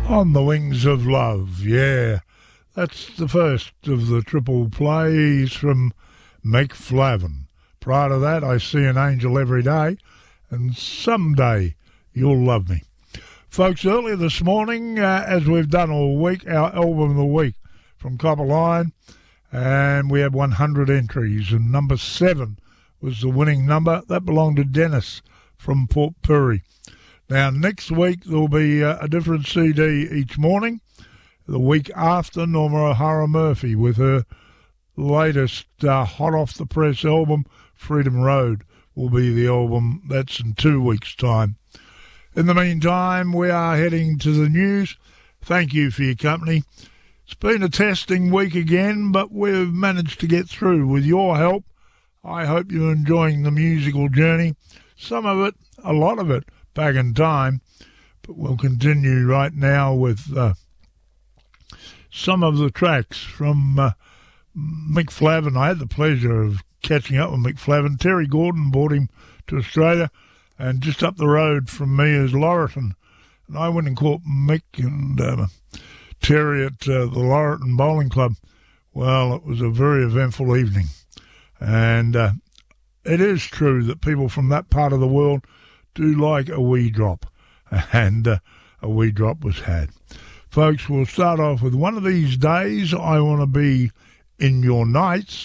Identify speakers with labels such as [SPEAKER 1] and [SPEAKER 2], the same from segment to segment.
[SPEAKER 1] On the Wings of Love, yeah. That's the first of the triple plays from Mick Flavin. Prior to that, I See an Angel Every Day, and Someday You'll Love Me. Folks, earlier this morning, as we've done all week, our album of the week from Copper Line, and we had 100 entries, and number 7 was the winning number. That belonged to Dennis from Port Pirie. Now, next week, there'll be a different CD each morning. The week after, Norma O'Hara Murphy with her latest hot-off-the-press album, Freedom Road, will be the album. That's in 2 weeks' time. In the meantime, we are heading to the news. Thank you for your company. It's been a testing week again, but we've managed to get through with your help. I hope you're enjoying the musical journey. Some of it, a lot of it, back in time. But we'll continue right now with some of the tracks from Mick Flavin. I had the pleasure of catching up with Mick Flavin. Terry Gordon brought him to Australia, and just up the road from me is Laurelton. And I went and caught Mick and Terry at the Laurelton Bowling Club. Well, it was a very eventful evening. And it is true that people from that part of the world do like a wee drop. And a wee drop was had. Folks, we'll start off with One of These Days, I Want to Be in Your Nights.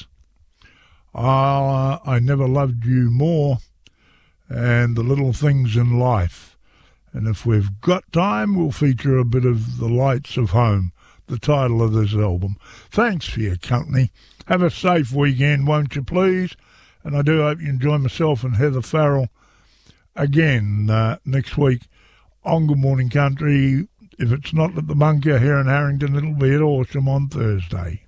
[SPEAKER 1] I Never Loved You More, and The Little Things in Life. And if we've got time, we'll feature a bit of The Lights of Home, the title of this album. Thanks for your company. Have a safe weekend, won't you please? And I do hope you enjoy myself and Heather Farrell again next week on Good Morning Country. If it's not at the Bunker here in Harrington, it'll be at Horsham on Thursday.